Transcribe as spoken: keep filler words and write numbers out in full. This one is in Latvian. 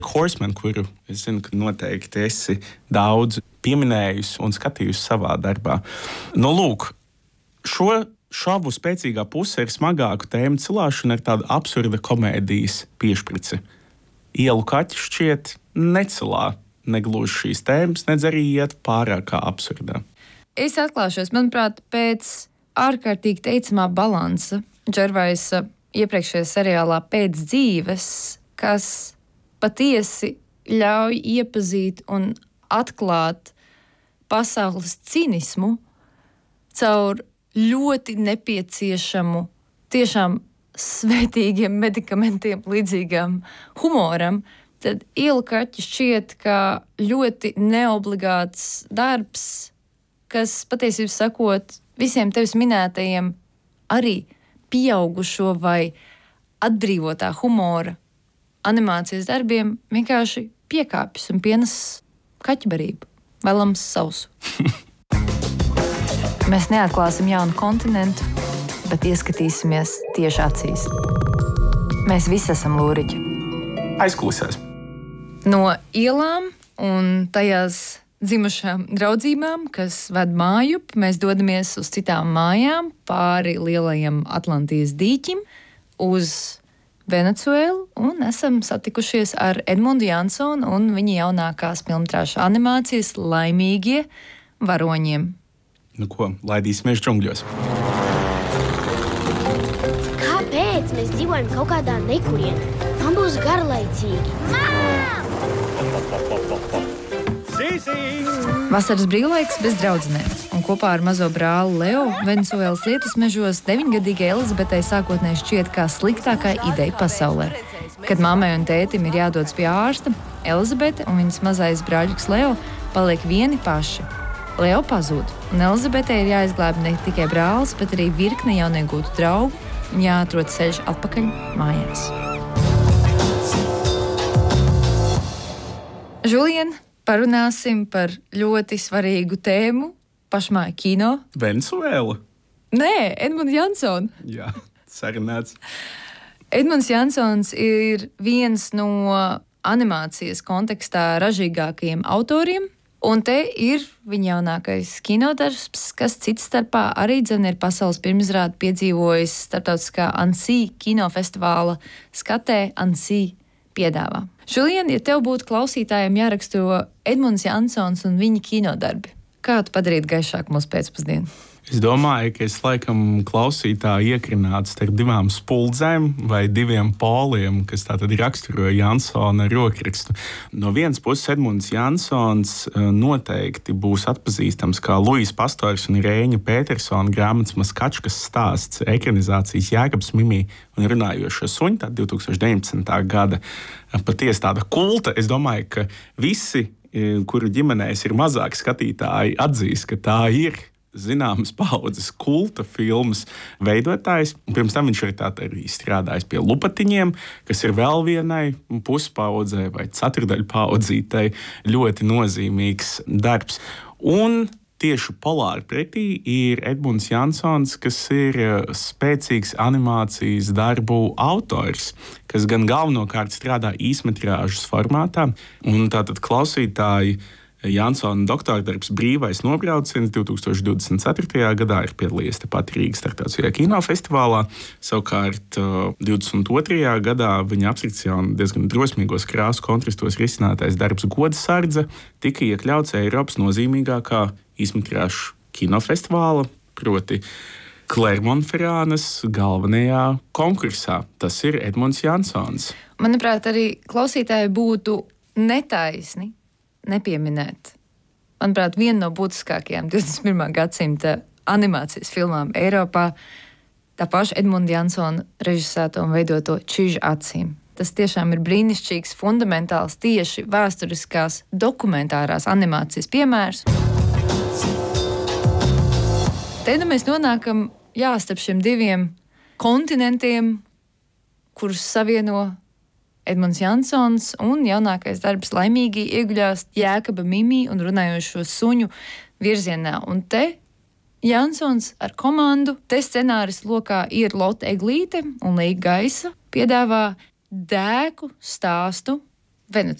Horseman, kuru es zinu, ka noteikti esi daudz pieminējusi un skatījusi savā darbā. Nu, lūk, šo šovu spēcīgā puse ir smagāku tēmu cilāšana ar tādu absurda komēdijas piešprici. Ielu kaķi šķiet necilā negluži šīs tēmas, nedz arī iet pārāk absurdā. Es atklāšos, manuprāt, pēc ārkārtīgi teicamā balansa Džervaisa iepriekšējā seriālā Pēc dzīves, kas patiesi ļauj iepazīt un atklāt pasaules cinismu caur ļoti nepieciešamu, tiešām svētīgiem medikamentiem līdzīgam humoram, tad Ielu kaķi šķiet kā ļoti neobligāts darbs, kas patiesībā sakot visiem tevis minētajiem arī pieaugušo vai atbrīvotā humora animācijas darbiem vienkārši piekāpjas un pienes kaķbarību, vēlams sausu. Mēs neatklāsim jaunu kontinentu, bet ieskatīsimies tieši acīs. Mēs visi esam lūriķi. Aizkulisēs. No ielām un tajās dzimušām draudzībām, kas ved mājup, mēs dodamies uz citām mājām, pāri lielajam Atlantijas dīķim, uz Venecuēlu, un esam satikušies ar Edmundu Jansonu un viņa jaunākās filmtrāša animācijas Laimīgie varoņiem. Nu ko, laidīsimies džungļos. Kāpēc mēs dzīvojam kaut kādā nekurienē? Man būs garlaicīgi. Vasaras brīvlaiks bez draudzenēm, un kopā ar mazo brāli Leo Venecuēlas lietus mežos deviņgadīgai Elizabetei sākotnēji šķiet kā sliktākā ideja pasaulē. Kad mammai un tētim ir jādodas pie ārsta, Elizabete un viņas mazais brāļuks Leo paliek vieni paši. Leo pazūd, un Elizabetei ir jāizglāb ne tikai brālis, bet arī virkne jauniegūtu draugu un jāatrod ceļš atpakaļ mājās. Žulien, parunāsim par ļoti svarīgu tēmu pašmāju kino. Venecuēla? Nē, Edmunds Jansons. Jā, sarunāts. Edmunds Jansons ir viens no animācijas kontekstā ražīgākajiem autoriem, un te ir viņa jaunākais kinodarbs, kas cits starpā arī dzen ir pasaules pirmizrādi piedzīvojis starptautiskā Annecy kinofestivāla skatē Annecy piedāvā. Žulien, ja tev būtu klausītājiem jāraksturo Edmunds Jansons un viņa kinodarbi, kā tu padarītu gaišāku mūsu pēcpusdienu? Es domāju, ka es laikam klausītāju iekrinātu starp divām spuldzēm vai diviem poliem, kas tātad raksturoja Jansona rokrakstu. No vienas puses Edmunds Jansons noteikti būs atpazīstams kā Luis Pastors un Rēņa Petersona grāmatas Maskačkas stāsts, ekranizācijas Jēkabs Mimī un runājošo suņu, tā divi tūkstoši deviņpadsmitā gada patiesi tāda kulta. Es domāju, ka visi, kuru ģimenēs ir mazāki skatītāji, atzīs, ka tā ir zināmas paudzes kulta filmas veidotājs. Pirms tam viņš ir tātad arī strādājis pie Lupatiņiem, kas ir vēl vienai puspaudzei vai ceturdaļu paudzītei ļoti nozīmīgs darbs. Un tieši polāri pretī ir Edmunds Jansons, kas ir spēcīgs animācijas darbu autors, kas gan galvenokārt strādā īsmetrāžas formātā. Un tātad klausītāji Jansona doktora darbs Brīvais nobrauciens divi tūkstoši divdesmit ceturtajā gadā ir piedalījies tepat Rīgas starptautiskajā kinofestivālā. Savukārt divdesmit otrajā gadā viņa abstrakcijā un diezgan drosmīgos krāsu kontrastos risinātais darbs Godsardze tika iekļauts Eiropas nozīmīgākā īsmetrāžu kinofestivāla, proti Klermonferānas galvenajā konkursā. Tas ir Edmunds Jansons. Manuprāt, arī klausītāji būtu netaisni nepieminēt. Manuprāt, viena no būtiskākajām divdesmit pirmā gadsimta animācijas filmām Eiropā, tā paša Edmunda Jansona režisēto un veidoto Čiža acīm. Tas tiešām ir brīnišķīgs, fundamentāls, tieši vēsturiskās dokumentārās animācijas piemērs. Te nu mēs nonākam, jā, starp šiem diviem kontinentiem, kurus savieno Edmunds Jansons, un jaunākais darbs Laimīgi ieguļās Jēkaba Mimī un runājošo suņu virzienā. Un te Jansons ar komandu, te scenāris lokā ir Lotte Eglīte un Līga Gaisa, piedāvā dēku stāstu vai nu